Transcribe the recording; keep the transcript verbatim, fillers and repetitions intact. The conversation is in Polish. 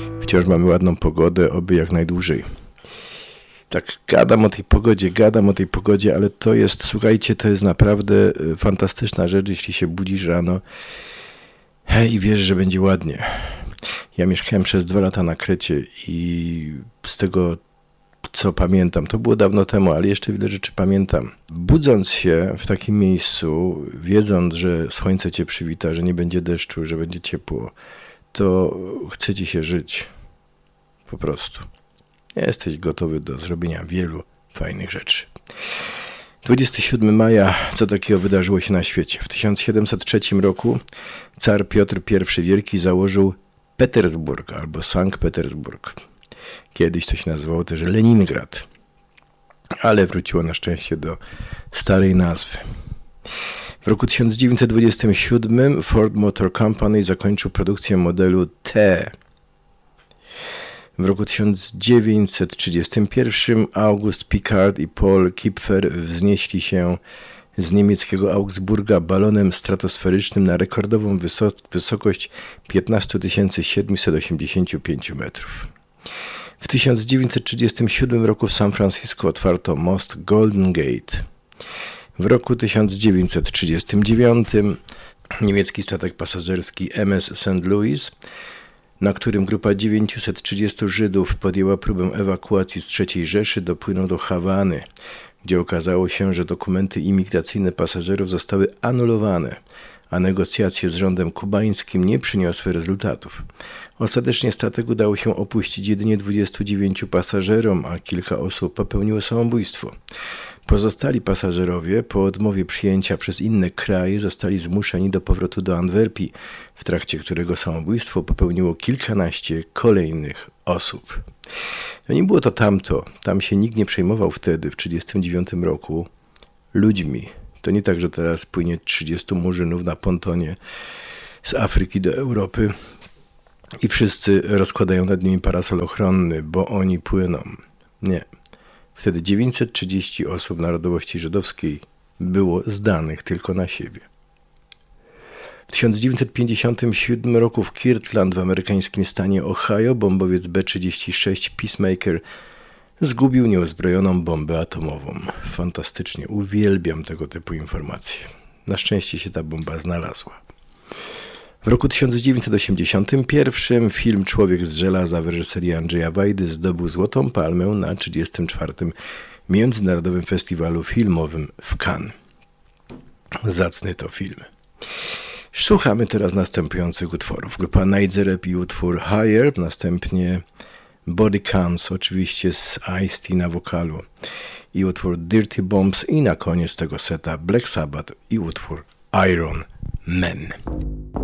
Wciąż mamy ładną pogodę, oby jak najdłużej. Tak, gadam o tej pogodzie, gadam o tej pogodzie, ale to jest, słuchajcie, to jest naprawdę fantastyczna rzecz, jeśli się budzisz rano hej, i wiesz, że będzie ładnie. Ja mieszkałem przez dwa lata na Krecie i z tego, co pamiętam, to było dawno temu, ale jeszcze wiele rzeczy pamiętam. Budząc się w takim miejscu, wiedząc, że słońce cię przywita, że nie będzie deszczu, że będzie ciepło, to chce ci się żyć. Po prostu. Jesteś gotowy do zrobienia wielu fajnych rzeczy. dwudziestego siódmego maja, co takiego wydarzyło się na świecie? W tysiąc siedemset trzecim roku car Piotr I Wielki założył Petersburg albo Sankt Petersburg. Kiedyś to się nazywało też Leningrad, ale wróciło na szczęście do starej nazwy. W roku tysiąc dziewięćset dwudziestym siódmym Ford Motor Company zakończył produkcję modelu T. W roku tysiąc dziewięćset trzydziestym pierwszym August Piccard i Paul Kipfer wznieśli się z niemieckiego Augsburga balonem stratosferycznym na rekordową wysok- wysokość piętnaście tysięcy siedemset osiemdziesiąt pięć metrów. W tysiąc dziewięćset trzydziestym siódmym roku w San Francisco otwarto most Golden Gate. W roku tysiąc dziewięćset trzydziestym dziewiątym niemiecki statek pasażerski M S Saint Louis, na którym grupa dziewięćset trzydziestu Żydów podjęła próbę ewakuacji z trzeciej Rzeszy, dopłynął do Hawany, gdzie okazało się, że dokumenty imigracyjne pasażerów zostały anulowane, a negocjacje z rządem kubańskim nie przyniosły rezultatów. Ostatecznie statek udało się opuścić jedynie dwudziestu dziewięciu pasażerom, a kilka osób popełniło samobójstwo. Pozostali pasażerowie po odmowie przyjęcia przez inne kraje zostali zmuszeni do powrotu do Antwerpii, w trakcie którego samobójstwo popełniło kilkanaście kolejnych osób. No nie było to tamto. Tam się nikt nie przejmował wtedy, w tysiąc dziewięćset trzydziestym dziewiątym roku, ludźmi. To nie tak, że teraz płynie trzydziestu murzynów na pontonie z Afryki do Europy i wszyscy rozkładają nad nimi parasol ochronny, bo oni płyną. Nie. Wtedy dziewięćset trzydzieści osób narodowości żydowskiej było zdanych tylko na siebie. W tysiąc dziewięćset pięćdziesiątym siódmym roku w Kirtland w amerykańskim stanie Ohio bombowiec B trzydzieści sześć Peacemaker zgubił nieuzbrojoną bombę atomową. Fantastycznie, uwielbiam tego typu informacje. Na szczęście się ta bomba znalazła. W roku tysiąc dziewięćset osiemdziesiątym pierwszym film Człowiek z żelaza w reżyserii Andrzeja Wajdy zdobył Złotą Palmę na trzydziestym czwartym Międzynarodowym Festiwalu Filmowym w Cannes. Zacny to film. Słuchamy teraz następujących utworów. Grupa Night the Rap i utwór Higher, następnie Body Counts, oczywiście z Ice-T na wokalu, i utwór Dirty Bombs, i na koniec tego seta Black Sabbath i utwór Iron Man.